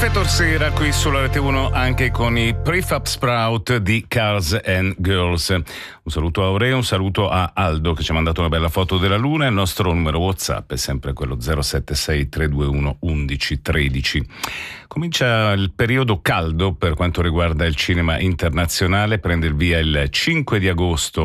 Perfetto sera qui sulla Rete 1 anche con i Prefab Sprout di Cars and Girls. Un saluto a Aurea, un saluto a Aldo che ci ha mandato una bella foto della luna. Il nostro numero WhatsApp è sempre quello 076 321 1113. Comincia il periodo caldo per quanto riguarda il cinema internazionale, prende il via il 5 di agosto